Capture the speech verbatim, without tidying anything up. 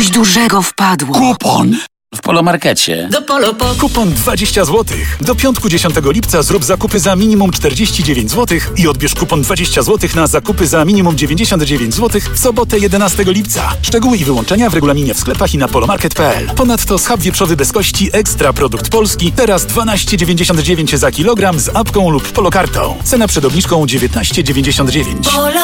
Coś dużego wpadło. Kupon! W Polomarkecie. Do Polo po... Kupon dwadzieścia złotych. Do piątku dziesiątego lipca zrób zakupy za minimum czterdzieści dziewięć złotych i odbierz kupon dwadzieścia złotych na zakupy za minimum dziewięćdziesiąt dziewięć złotych w sobotę jedenastego lipca. Szczegóły i wyłączenia w regulaminie w sklepach i na polomarket kropka p l. Ponadto schab wieprzowy bez kości Ekstra Produkt Polski teraz dwanaście dziewięćdziesiąt dziewięć za kilogram z apką lub polokartą. Cena przed obniżką dziewiętnaście dziewięćdziesiąt dziewięć.